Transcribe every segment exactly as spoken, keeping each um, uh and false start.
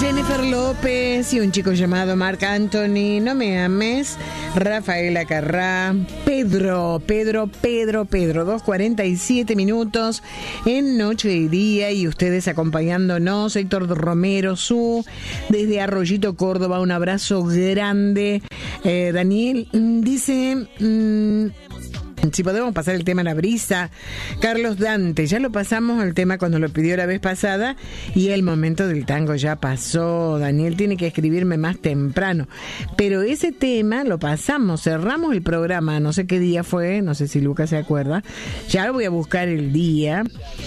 Jennifer López y un chico llamado Marc Anthony, No me ames, Rafaela Carrá, Pedro, Pedro, Pedro, Pedro, dos cuarenta y siete minutos en Noche y Día y ustedes acompañándonos, Héctor Romero, su, desde Arroyito, Córdoba, un abrazo grande. Eh, Daniel dice... Mmm, si podemos pasar el tema a la brisa. Carlos Dante, ya lo pasamos el tema cuando lo pidió la vez pasada y el momento del tango ya pasó. Daniel tiene que escribirme más temprano, pero ese tema lo pasamos, cerramos el programa, no sé qué día fue, no sé si Lucas se acuerda, ya voy a buscar el día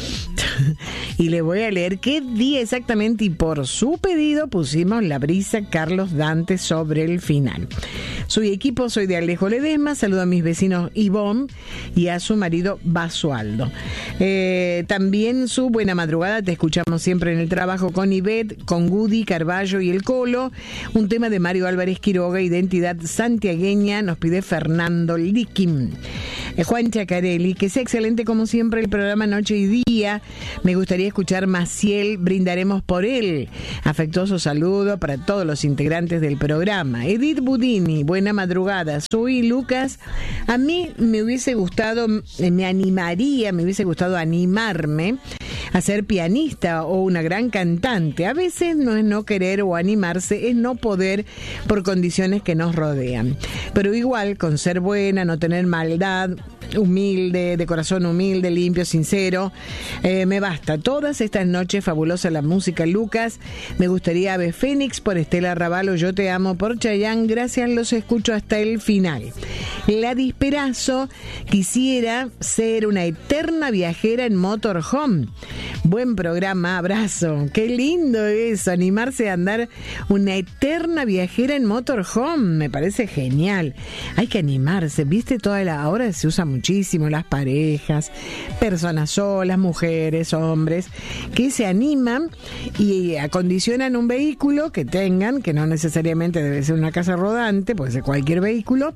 y le voy a leer qué día exactamente, y por su pedido pusimos la brisa Carlos Dante sobre el final. Soy equipo, soy de Alejo Ledesma, saludo a mis vecinos Ivonne y a su marido Basualdo. Eh, también su buena madrugada, te escuchamos siempre en el trabajo con Ivette, con Gudi, Carballo y el Colo. Un tema de Mario Álvarez Quiroga, Identidad Santiagueña, nos pide Fernando Liquim. Eh, Juan Chacarelli, que sea excelente como siempre el programa Noche y Día. Me gustaría escuchar Maciel, brindaremos por él. Afectuoso saludo para todos los integrantes del programa. Edith Budini, buena madrugada. Soy Lucas. A mí me hubiese gustado, me animaría, me hubiese gustado animarme a ser pianista o una gran cantante. A veces no es no querer o animarse, es no poder por condiciones que nos rodean. Pero igual, con ser buena, no tener maldad, humilde, de corazón humilde, limpio, sincero, eh, me basta. Todas estas noches, fabulosa la música, Lucas. Me gustaría Ave Fénix por Estela Ravalo, Yo te amo por Chayanne. Gracias, los escucho hasta el final. Gladys Perazo, quisiera ser una eterna viajera en motorhome. Buen programa, abrazo. Qué lindo eso, animarse a andar una eterna viajera en motorhome. Me parece genial. Hay que animarse, viste, toda la ahora se usa muchísimo las parejas, personas solas, mujeres, hombres, que se animan y acondicionan un vehículo que tengan, que no necesariamente debe ser una casa rodante, puede ser cualquier vehículo,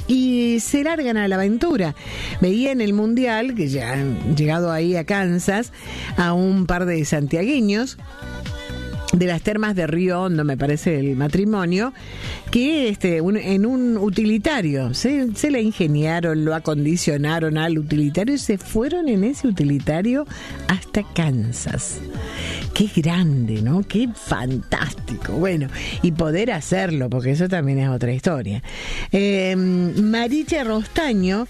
y se largan a la aventura. Veía en el Mundial, que ya han llegado ahí a Kansas, a un par de santiagueños de las termas de Río Hondo, me parece el matrimonio, que este un, en un utilitario se, se la ingeniaron, lo acondicionaron al utilitario y se fueron en ese utilitario hasta Kansas. Qué grande, ¿no? Qué fantástico. Bueno, y poder hacerlo, porque eso también es otra historia. Eh, Maricha Rostaño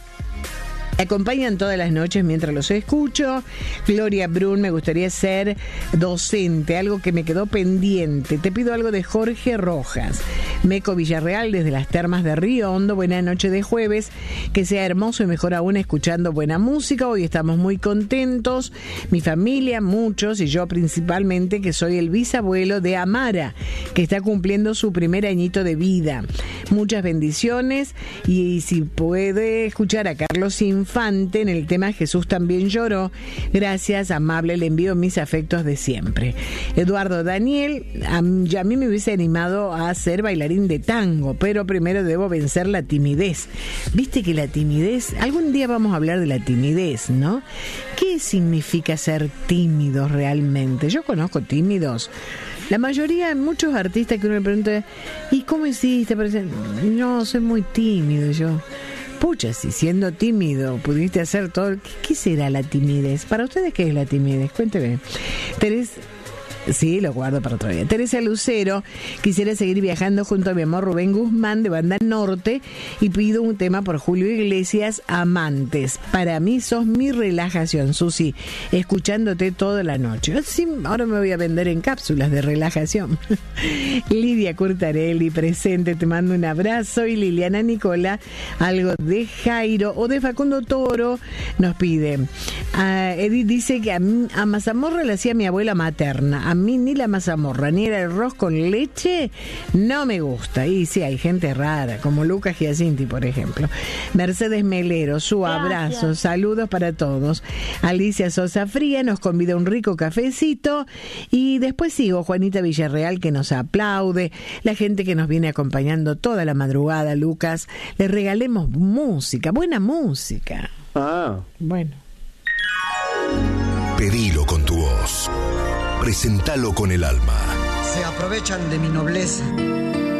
acompañan todas las noches mientras los escucho. Gloria Brun, me gustaría ser docente, algo que me quedó pendiente. Te pido algo de Jorge Rojas. Meco Villarreal, desde las termas de Río Hondo, buena noche de jueves, que sea hermoso y mejor aún escuchando buena música. Hoy estamos muy contentos, mi familia, muchos, y yo principalmente, que soy el bisabuelo de Amara, que está cumpliendo su primer añito de vida. Muchas bendiciones, y si puede escuchar a Carlos Infante en el tema Jesús también lloró. Gracias, amable, le envío mis afectos de siempre. Eduardo Daniel, a, a mí me hubiese animado a ser bailarín de tango, pero primero debo vencer la timidez. Viste que la timidez, algún día vamos a hablar de la timidez, ¿no? ¿Qué significa ser tímido realmente? Yo conozco tímidos. La mayoría, muchos artistas que uno le pregunta, ¿y cómo hiciste? No, soy muy tímido yo. Pucha, si siendo tímido pudiste hacer todo... ¿Qué, qué será la timidez? Para ustedes, ¿qué es la timidez? Cuénteme. Teresa... Sí, lo guardo para otro día. Teresa Lucero, quisiera seguir viajando junto a mi amor Rubén Guzmán de Banda Norte y pido un tema por Julio Iglesias, Amantes. Para mí sos mi relajación, Susi, escuchándote toda la noche. Sí, ahora me voy a vender en cápsulas de relajación. Lidia Curtarelli, presente, te mando un abrazo. Y Liliana Nicola, algo de Jairo o de Facundo Toro, nos pide. Uh, Edith dice que a, a mazamorra le hacía mi abuela materna. A mí ni la mazamorra ni el arroz con leche no me gusta. Y sí, hay gente rara, como Lucas Giacinti, por ejemplo. Mercedes Melero, su abrazo. Gracias. Saludos para todos. Alicia Sosa Fría nos convida un rico cafecito. Y después sigo, Juanita Villarreal, que nos aplaude. La gente que nos viene acompañando toda la madrugada, Lucas. Les regalemos música, buena música. Ah. Bueno. Pedilo con tu voz. Presentalo con el alma. se aprovechan de mi nobleza.